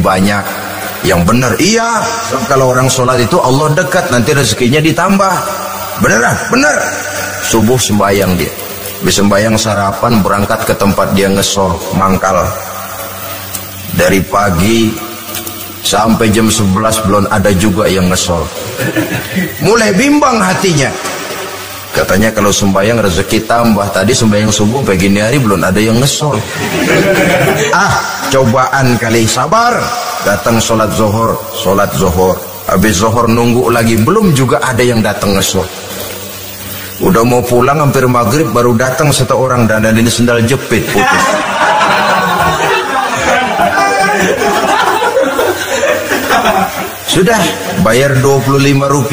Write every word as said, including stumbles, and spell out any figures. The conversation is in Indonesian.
banyak, yang benar. Iya, kalau orang sholat itu Allah dekat, nanti rezekinya ditambah. Beneran? Bener. Subuh sembahyang dia, bisa sembahyang sarapan, berangkat ke tempat dia ngesol mangkal. Dari pagi sampai jam sebelas belum ada juga yang ngesol. Mulai bimbang hatinya. Katanya kalau sembahyang rezeki tambah. Tadi sembahyang subuh pagi hari belum ada yang ngesol. Ah, cobaan kali. Sabar. Datang sholat zuhur, sholat zuhur. Habis zuhur nunggu lagi, belum juga ada yang datang ngesol. Udah mau pulang hampir maghrib baru datang satu orang, dan ini sendal jepit putus. Sudah bayar dua puluh lima rupiah.